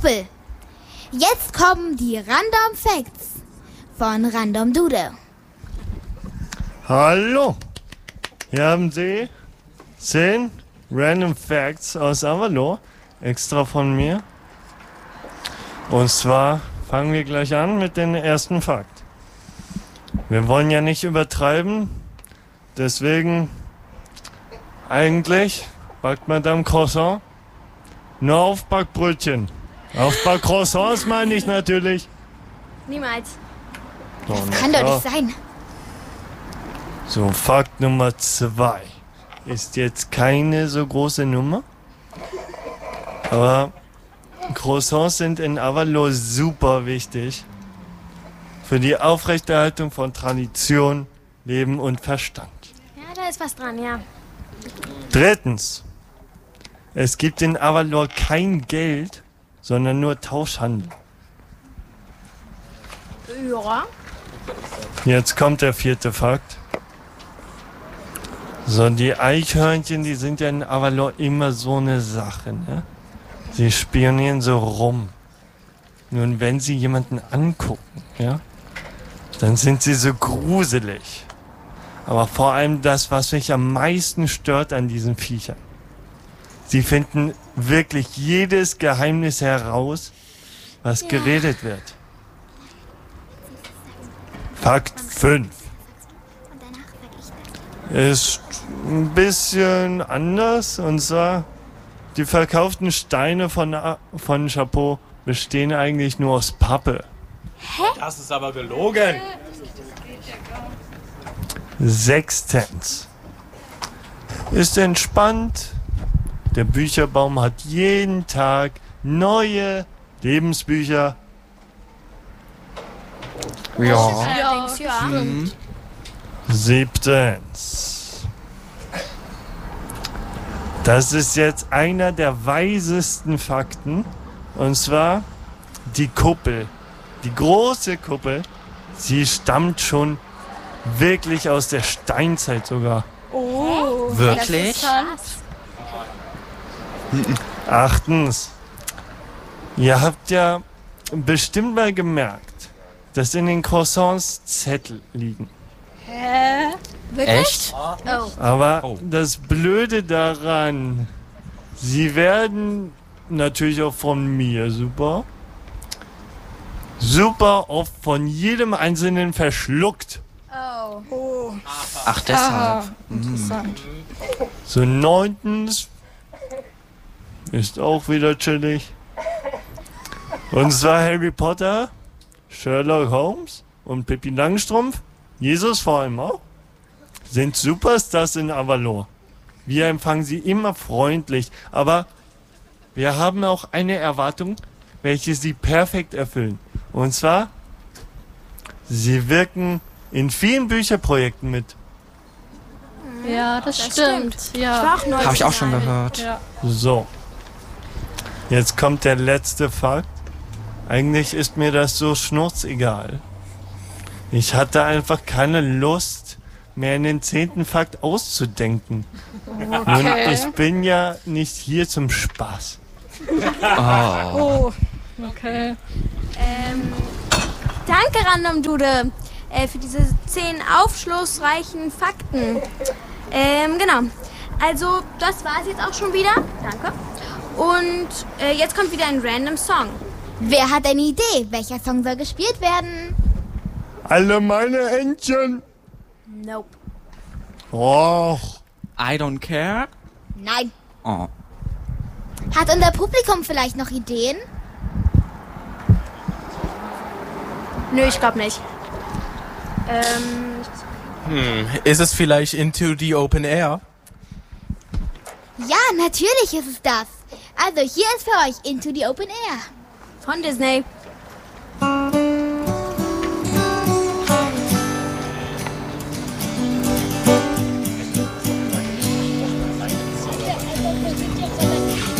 Kuppel. Jetzt kommen die Random Facts von Random Dude. Hallo, hier haben Sie 10 Random Facts aus Avalor, extra von mir. Und zwar fangen wir gleich an mit dem ersten Fakt. Wir wollen ja nicht übertreiben, deswegen eigentlich backt Madame Croissant nur Aufbackbrötchen. Aufbackcroissants meine ich natürlich. Niemals. Das kann doch nicht sein. So, Fakt Nummer 2 ist jetzt keine so große Nummer, aber Croissants sind in Avalor super wichtig für die Aufrechterhaltung von Tradition, Leben und Verstand. Ja, da ist was dran, ja. Drittens, es gibt in Avalor kein Geld, sondern nur Tauschhandel. Ja. Jetzt kommt der vierte Fakt. So, die Eichhörnchen, die sind ja in Avalor immer so eine Sache, ne? Sie spionieren so rum. Nun, wenn sie jemanden angucken, ja, dann sind sie so gruselig. Aber vor allem das, was mich am meisten stört an diesen Viechern. Sie finden wirklich jedes Geheimnis heraus, was geredet wird. Fakt 5. Ist ein bisschen anders, und zwar die verkauften Steine von Chapeau bestehen eigentlich nur aus Pappe. Das ist aber gelogen. Sechstens. Ist entspannt. Der Bücherbaum hat jeden Tag neue Lebensbücher. Ja, stimmt. Siebtens. Das ist jetzt einer der weisesten Fakten. Und zwar die Kuppel. Die große Kuppel. Sie stammt schon wirklich aus der Steinzeit sogar. Oh, Wirklich? Achtens. Ihr habt ja bestimmt mal gemerkt, dass in den Croissants Zettel liegen. Echt? Aber das Blöde daran, sie werden natürlich auch von mir super oft von jedem Einzelnen verschluckt. Ach, deshalb. So, neuntens ist auch wieder chillig. Und zwar Harry Potter, Sherlock Holmes und Pippi Langstrumpf, Jesus vor allem auch, sind Superstars in Avalor. Wir empfangen sie immer freundlich, aber wir haben auch eine Erwartung, welche sie perfekt erfüllen. Und zwar, sie wirken in vielen Bücherprojekten mit. Ja, das stimmt. Ja. Habe ich auch schon gehört. Ja. So, jetzt kommt der letzte Fakt. Eigentlich ist mir das so schnurzegal. Ich hatte einfach keine Lust, mehr in den 10. Fakt auszudenken. Nun, ich bin ja nicht hier zum Spaß. Oh, okay. Danke, Random Dude, für diese 10 aufschlussreichen Fakten. Genau. Also, das war's jetzt auch schon wieder. Danke. Und jetzt kommt wieder ein random Song. Wer hat eine Idee? Welcher Song soll gespielt werden? Alle meine Entchen. Nope. Och, I don't care. Nein. Oh. Hat unser Publikum vielleicht noch Ideen? Nö, ich glaube nicht. Ist es vielleicht Into the Open Air? Ja, natürlich ist es das. Also hier ist für euch Into the Open Air. Von Disney.